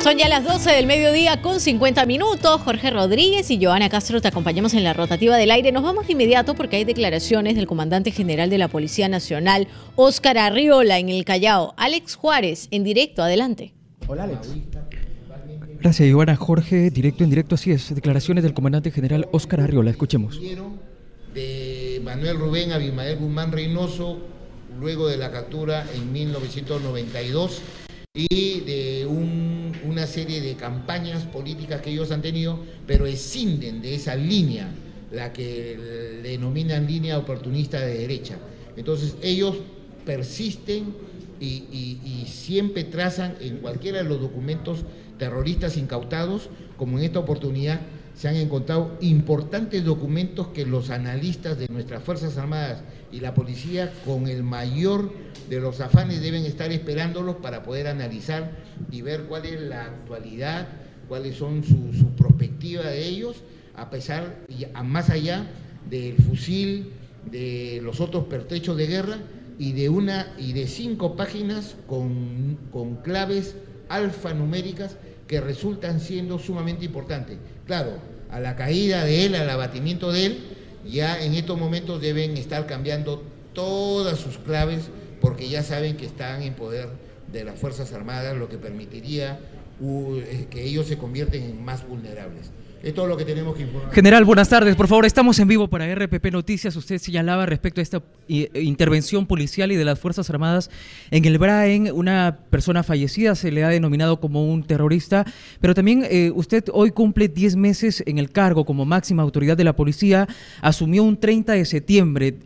Son ya las 12 del mediodía con 50 minutos. Jorge Rodríguez y Joana Castro te acompañamos en la rotativa del aire. Nos vamos de inmediato porque hay declaraciones del comandante general de la Policía Nacional, Óscar Arriola, en el Callao. Alex Juárez, en directo, adelante. Hola, Alex. Gracias, Joana. Jorge, directo en directo, así es. Declaraciones del comandante general Óscar Arriola. Escuchemos. De Manuel Rubén Abimael Guzmán Reynoso, luego de la captura en 1992, y de una serie de campañas políticas que ellos han tenido, pero escinden de esa línea, la que le denominan línea oportunista de derecha. Entonces ellos persisten y siempre trazan en cualquiera de los documentos terroristas incautados, como en esta oportunidad se han encontrado importantes documentos que los analistas de nuestras Fuerzas Armadas y la policía, con el mayor de los afanes, deben estar esperándolos para poder analizar y ver cuál es la actualidad, cuáles son su perspectiva de ellos, a pesar y más allá del fusil, de los otros pertrechos de guerra y de 5 páginas con claves alfanuméricas que resultan siendo sumamente importantes. Claro, a la caída de él, al abatimiento de él, ya en estos momentos deben estar cambiando todas sus claves, porque ya saben que están en poder de las Fuerzas Armadas, lo que permitiría que ellos se convierten en más vulnerables. Es todo lo que tenemos que informar. General, buenas tardes. Por favor, estamos en vivo para RPP Noticias. Usted señalaba respecto a esta intervención policial y de las Fuerzas Armadas en el Braen. Una persona fallecida se le ha denominado como un terrorista, pero también usted hoy cumple 10 meses en el cargo como máxima autoridad de la policía. Asumió un 30 de septiembre,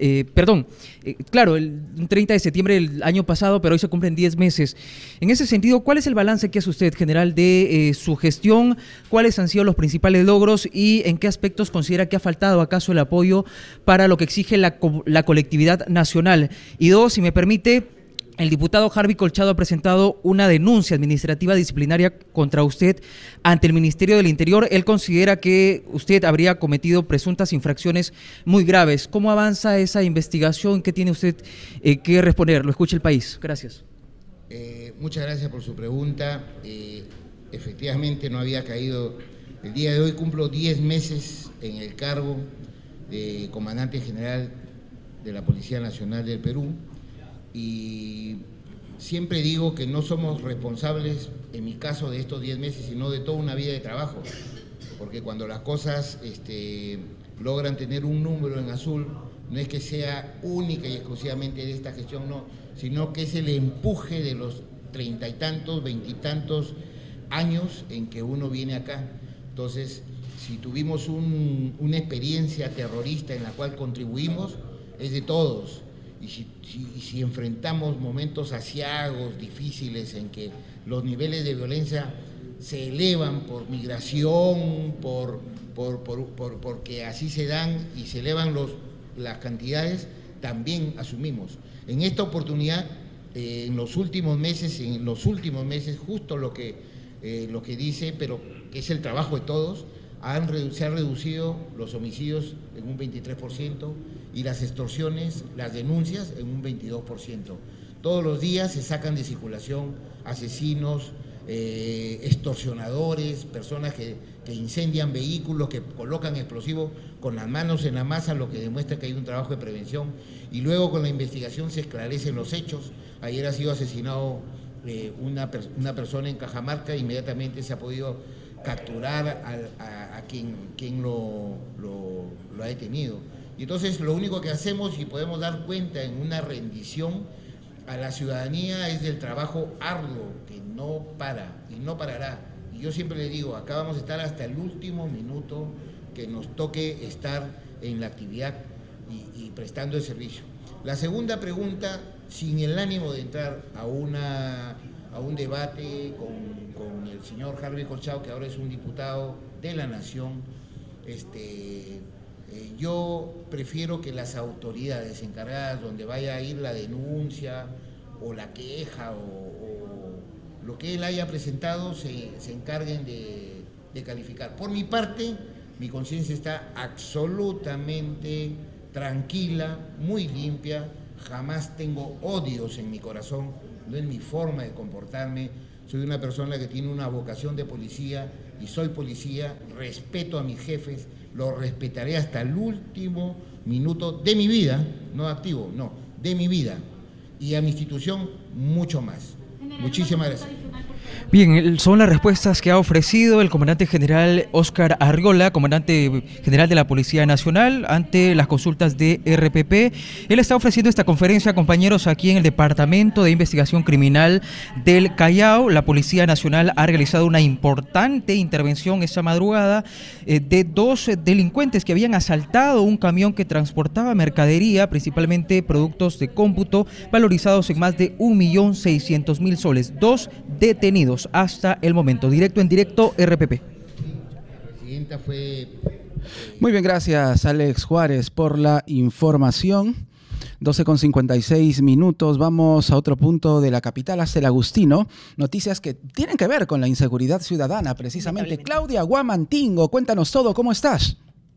un 30 de septiembre del año pasado, pero hoy se cumplen 10 meses. En ese sentido, ¿cuál es el balance que hace usted, general, de su gestión? ¿Cuáles han sido los principales logros y en qué aspectos considera que ha faltado acaso el apoyo para lo que exige la colectividad nacional? Y dos, si me permite, el diputado Harvey Colchado ha presentado una denuncia administrativa disciplinaria contra usted ante el Ministerio del Interior. Él considera que usted habría cometido presuntas infracciones muy graves. ¿Cómo avanza esa investigación? ¿Qué tiene usted que responder? Lo escucha el país. Gracias. Muchas gracias por su pregunta. Efectivamente no había caído. El día de hoy cumplo 10 meses en el cargo de comandante general de la Policía Nacional del Perú, y siempre digo que no somos responsables, en mi caso, de estos 10 meses, sino de toda una vida de trabajo, porque cuando las cosas logran tener un número en azul, no es que sea única y exclusivamente de esta gestión, no, sino que es el empuje de los 30 y tantos, 20 y tantos años en que uno viene acá. Entonces, si tuvimos una experiencia terrorista en la cual contribuimos, es de todos. Y si enfrentamos momentos aciagos, difíciles, en que los niveles de violencia se elevan por migración, porque así se dan y se elevan las cantidades, también asumimos. En esta oportunidad, en los últimos meses, justo lo que dice, pero que es el trabajo de todos, se han reducido los homicidios en un 23% y las extorsiones, las denuncias en un 22%. Todos los días se sacan de circulación asesinos, extorsionadores, personas que incendian vehículos, que colocan explosivos con las manos en la masa, lo que demuestra que hay un trabajo de prevención, y luego con la investigación se esclarecen los hechos. Ayer ha sido asesinado una persona en Cajamarca, inmediatamente se ha podido capturar a quien lo ha detenido. Y entonces lo único que hacemos, y podemos dar cuenta en una rendición a la ciudadanía, es del trabajo arduo que no para y no parará. Y yo siempre le digo, acá vamos a estar hasta el último minuto que nos toque estar en la actividad y prestando el servicio. La segunda pregunta, sin el ánimo de entrar a un debate con el señor Harvey Colchado, que ahora es un diputado de la Nación, yo prefiero que las autoridades encargadas, donde vaya a ir la denuncia o la queja o lo que él haya presentado, se encarguen de calificar. Por mi parte, mi conciencia está absolutamente tranquila, muy limpia, jamás tengo odios en mi corazón, no es mi forma de comportarme, soy una persona que tiene una vocación de policía y soy policía, respeto a mis jefes, los respetaré hasta el último minuto de mi vida, no activo, no, de mi vida, y a mi institución mucho más. Muchísimas gracias. Bien, son las respuestas que ha ofrecido el comandante general Óscar Arriola, comandante general de la Policía Nacional, ante las consultas de RPP. Él está ofreciendo esta conferencia, compañeros, aquí en el Departamento de Investigación Criminal del Callao. La Policía Nacional ha realizado una importante intervención esta madrugada de dos delincuentes que habían asaltado un camión que transportaba mercadería, principalmente productos de cómputo, valorizados en más de 1.600.000 soles. Dos detenidos hasta el momento. Directo en directo, RPP. La presidenta fue... Muy bien, gracias Alex Juárez por la información. 12:56. Vamos a otro punto de la capital, hasta el Agustino. Noticias que tienen que ver con la inseguridad ciudadana, precisamente. Claudia Guamantingo, cuéntanos todo, ¿cómo estás?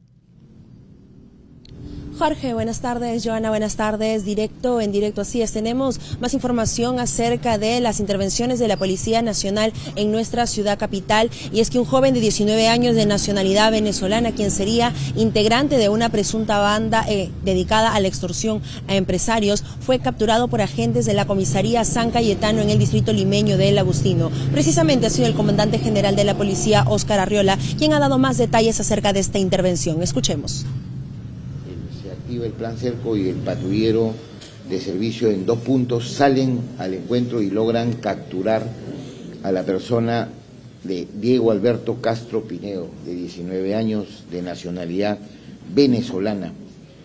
Jorge, buenas tardes. Joana, buenas tardes. En directo, así es. Tenemos más información acerca de las intervenciones de la Policía Nacional en nuestra ciudad capital. Y es que un joven de 19 años de nacionalidad venezolana, quien sería integrante de una presunta banda dedicada a la extorsión a empresarios, fue capturado por agentes de la comisaría San Cayetano en el distrito limeño de El Agustino. Precisamente ha sido el comandante general de la policía, Óscar Arriola, quien ha dado más detalles acerca de esta intervención. Escuchemos. El plan cerco y el patrullero de servicio en 2 puntos salen al encuentro y logran capturar a la persona de Diego Alberto Castro Pinedo, de 19 años, de nacionalidad venezolana,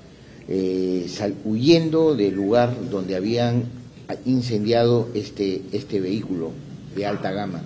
huyendo del lugar donde habían incendiado este vehículo de alta gama.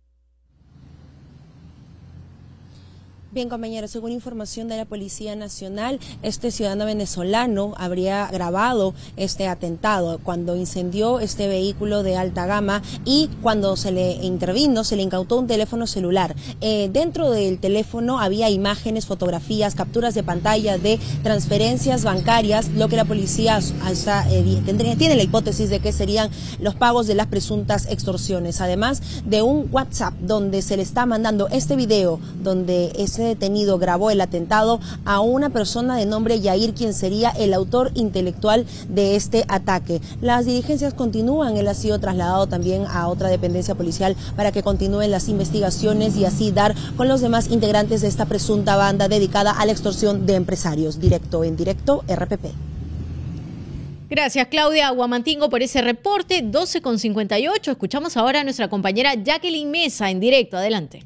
Bien, compañeros, según información de la Policía Nacional, este ciudadano venezolano habría grabado este atentado cuando incendió este vehículo de alta gama, y cuando se le intervino, se le incautó un teléfono celular. Dentro del teléfono había imágenes, fotografías, capturas de pantalla de transferencias bancarias, lo que la policía tiene la hipótesis de que serían los pagos de las presuntas extorsiones. Además de un WhatsApp donde se le está mandando este video, donde ese detenido grabó el atentado a una persona de nombre Yair, quien sería el autor intelectual de este ataque. Las diligencias continúan. Él ha sido trasladado también a otra dependencia policial para que continúen las investigaciones y así dar con los demás integrantes de esta presunta banda dedicada a la extorsión de empresarios. En directo, RPP. Gracias, Claudia Guamantingo, por ese reporte. 12:58. Escuchamos ahora a nuestra compañera Jacqueline Mesa en directo. Adelante.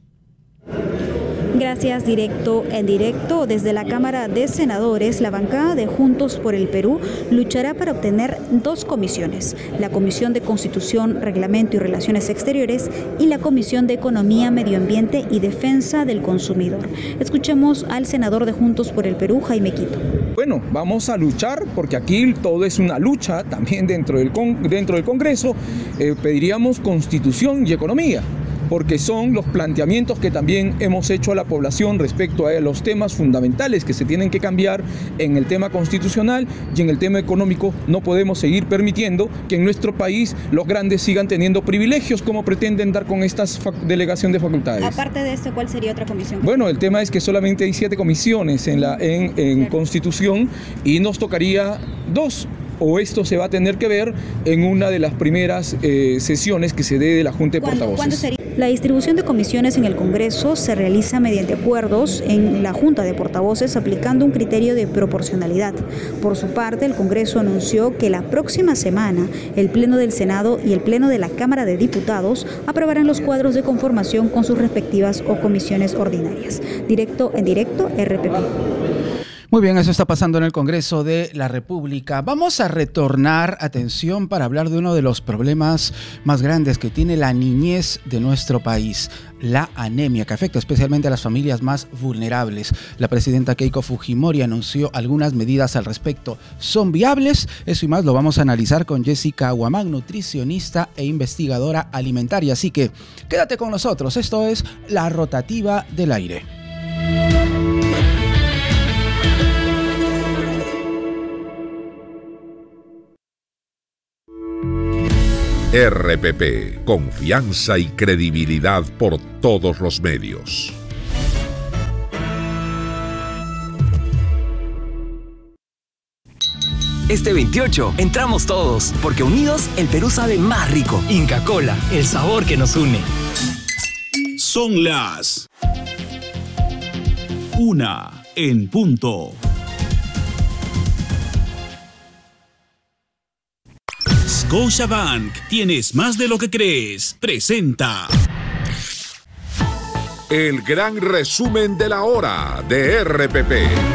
Gracias, en directo. Desde la Cámara de Senadores, la bancada de Juntos por el Perú luchará para obtener 2 comisiones: la Comisión de Constitución, Reglamento y Relaciones Exteriores y la Comisión de Economía, Medio Ambiente y Defensa del Consumidor. Escuchemos al senador de Juntos por el Perú, Jaime Quito. Bueno, vamos a luchar porque aquí todo es una lucha. También dentro del Congreso pediríamos Constitución y Economía, porque son los planteamientos que también hemos hecho a la población respecto a los temas fundamentales que se tienen que cambiar en el tema constitucional y en el tema económico. No podemos seguir permitiendo que en nuestro país los grandes sigan teniendo privilegios como pretenden dar con esta delegación de facultades. Aparte de esto, ¿cuál sería otra comisión? Bueno, el tema es que solamente hay 7 comisiones en Constitución y nos tocaría 2. O esto se va a tener que ver en una de las primeras sesiones que se dé de la Junta de Portavoces. ¿Cuándo sería? La distribución de comisiones en el Congreso se realiza mediante acuerdos en la Junta de Portavoces, aplicando un criterio de proporcionalidad. Por su parte, el Congreso anunció que la próxima semana el Pleno del Senado y el Pleno de la Cámara de Diputados aprobarán los cuadros de conformación con sus respectivas o comisiones ordinarias. En directo, RPP. Muy bien, eso está pasando en el Congreso de la República. Vamos a retornar, atención, para hablar de uno de los problemas más grandes que tiene la niñez de nuestro país, la anemia, que afecta especialmente a las familias más vulnerables. La presidenta Keiko Fujimori anunció algunas medidas al respecto. ¿Son viables? Eso y más lo vamos a analizar con Jessica Huamán, nutricionista e investigadora alimentaria. Así que quédate con nosotros, esto es La Rotativa del Aire. RPP, confianza y credibilidad por todos los medios. Este 28 entramos todos, porque unidos el Perú sabe más rico. Inca Kola, el sabor que nos une. Son las 1 en punto. Scotiabank, tienes más de lo que crees. Presenta el gran resumen de la hora de RPP.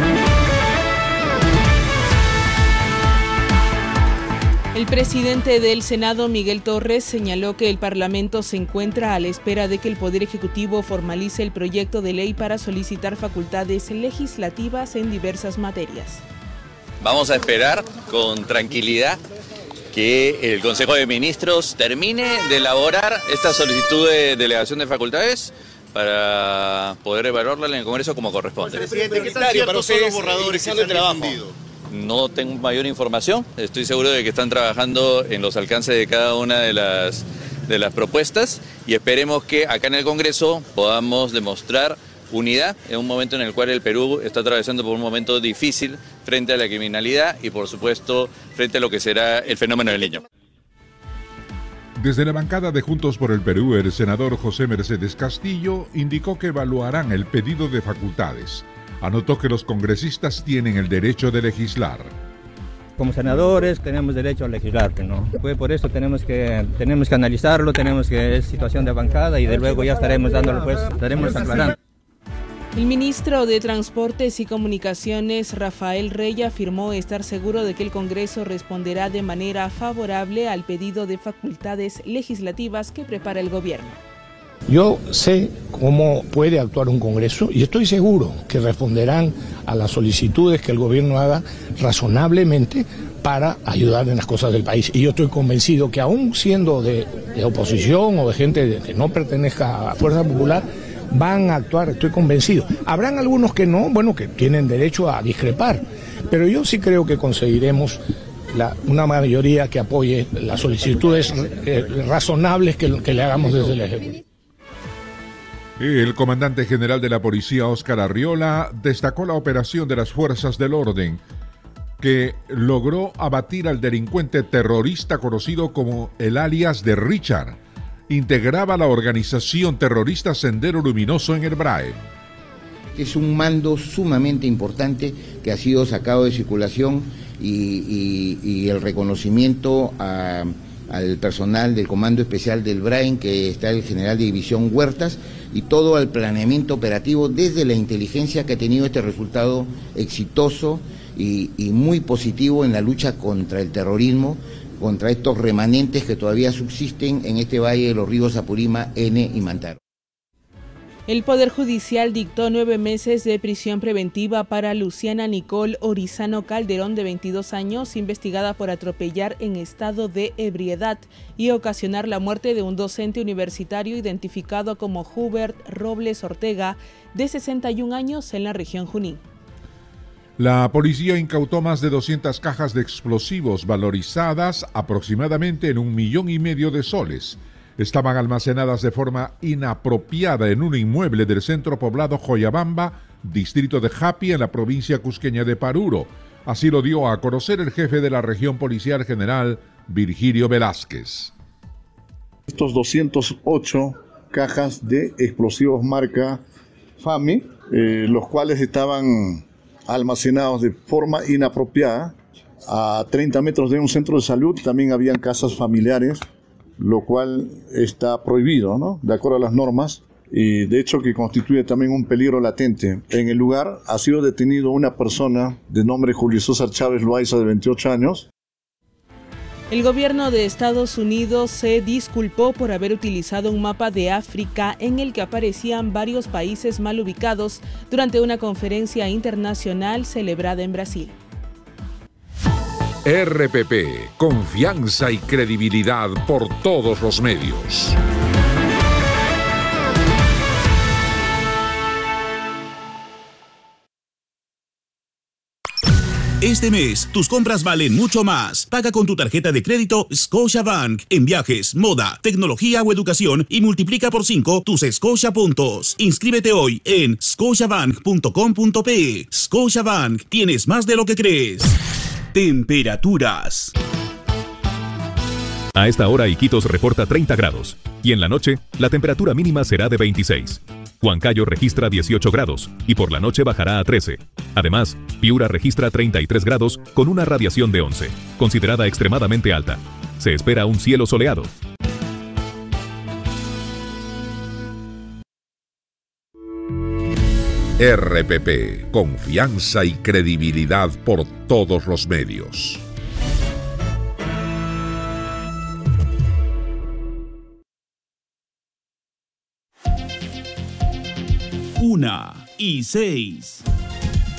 El presidente del Senado, Miguel Torres, señaló que el Parlamento se encuentra a la espera de que el Poder Ejecutivo formalice el proyecto de ley para solicitar facultades legislativas en diversas materias. Vamos a esperar con tranquilidad que el Consejo de Ministros termine de elaborar esta solicitud de delegación de facultades para poder evaluarla en el Congreso como corresponde. Presidente, ¿qué tan ciertos son los borradores que se han difundido? No tengo mayor información, estoy seguro de que están trabajando en los alcances de cada una de las propuestas y esperemos que acá en el Congreso podamos demostrar unidad en un momento en el cual el Perú está atravesando por un momento difícil frente a la criminalidad y por supuesto frente a lo que será el fenómeno del Niño. Desde la bancada de Juntos por el Perú, el senador José Mercedes Castillo indicó que evaluarán el pedido de facultades. Anotó que los congresistas tienen el derecho de legislar. Como senadores tenemos derecho a legislar, ¿no? Pues por eso tenemos que analizarlo, es situación de bancada y de luego ya estaremos aclarando. El ministro de Transportes y Comunicaciones, Rafael Rey, afirmó estar seguro de que el Congreso responderá de manera favorable al pedido de facultades legislativas que prepara el gobierno. Yo sé cómo puede actuar un Congreso y estoy seguro que responderán a las solicitudes que el gobierno haga razonablemente para ayudar en las cosas del país. Y yo estoy convencido que aún siendo de oposición o de gente que no pertenezca a Fuerza Popular, van a actuar, estoy convencido. Habrán algunos que no, bueno, que tienen derecho a discrepar, pero yo sí creo que conseguiremos una mayoría que apoye las solicitudes razonables que le hagamos desde el Ejecutivo. El comandante general de la policía, Óscar Arriola, destacó la operación de las fuerzas del orden que logró abatir al delincuente terrorista conocido como el alias de Richard. Integraba la organización terrorista Sendero Luminoso en el BRAE. Es un mando sumamente importante que ha sido sacado de circulación y el reconocimiento al personal del Comando Especial del BRAE, que está el general de división Huertas, y todo al planeamiento operativo desde la inteligencia que ha tenido este resultado exitoso y muy positivo en la lucha contra el terrorismo, contra estos remanentes que todavía subsisten en este valle de los ríos Apurima, N y Mantaro. El Poder Judicial dictó 9 meses de prisión preventiva para Luciana Nicole Orizano Calderón, de 22 años, investigada por atropellar en estado de ebriedad y ocasionar la muerte de un docente universitario identificado como Hubert Robles Ortega, de 61 años, en la región Junín. La policía incautó más de 200 cajas de explosivos valorizadas aproximadamente en $1,5 millones de soles. Estaban almacenadas de forma inapropiada en un inmueble del centro poblado Joyabamba, distrito de Japi, en la provincia cusqueña de Paruro. Así lo dio a conocer el jefe de la región policial general, Virgilio Velázquez. Estos 208 cajas de explosivos marca FAMI, los cuales estaban almacenados de forma inapropiada a 30 metros de un centro de salud. También habían casas familiares, lo cual está prohibido, ¿no?, de acuerdo a las normas, y de hecho que constituye también un peligro latente. En el lugar ha sido detenido una persona de nombre Julio César Chávez Loaiza, de 28 años. El gobierno de Estados Unidos se disculpó por haber utilizado un mapa de África en el que aparecían varios países mal ubicados durante una conferencia internacional celebrada en Brasil. RPP, confianza y credibilidad por todos los medios. Este mes, tus compras valen mucho más. Paga con tu tarjeta de crédito Scotiabank en viajes, moda, tecnología o educación y multiplica por 5 tus Scotia puntos. Inscríbete hoy en scotiabank.com.pe. Scotiabank, tienes más de lo que crees. Temperaturas. A esta hora Iquitos reporta 30 grados y en la noche la temperatura mínima será de 26. Huancayo registra 18 grados y por la noche bajará a 13. Además, Piura registra 33 grados con una radiación de 11, considerada extremadamente alta. Se espera un cielo soleado. RPP, confianza y credibilidad por todos los medios. Una y 6.